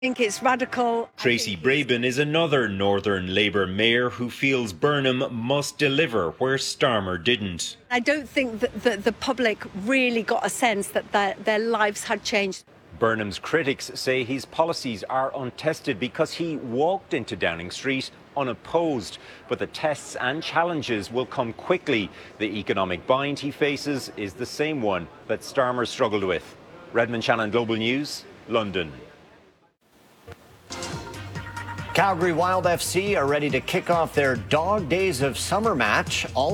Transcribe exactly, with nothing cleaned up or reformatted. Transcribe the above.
think it's radical. Tracy Brabin is another Northern Labour mayor who feels Burnham must deliver where Starmer didn't. I don't think that the, the public really got a sense that their, their lives had changed. Burnham's critics say his policies are untested because he walked into Downing Street unopposed. But the tests and challenges will come quickly. The economic bind he faces is the same one that Starmer struggled with. Redmond Shannon, Global News, London. Calgary Wild F C are ready to kick off their Dog Days of Summer match. All